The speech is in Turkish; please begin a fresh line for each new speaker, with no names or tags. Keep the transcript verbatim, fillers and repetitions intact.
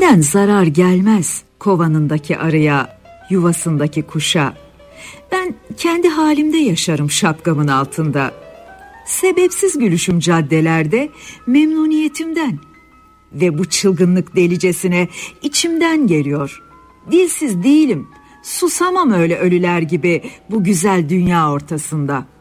Benden zarar gelmez kovanındaki arıya, yuvasındaki kuşa. Ben kendi halimde yaşarım şapkamın altında. Sebepsiz gülüşüm caddelerde memnuniyetimden. Ve bu çılgınlık delicesine içimden geliyor. Dilsiz değilim, susamam öyle ölüler gibi bu güzel dünya ortasında.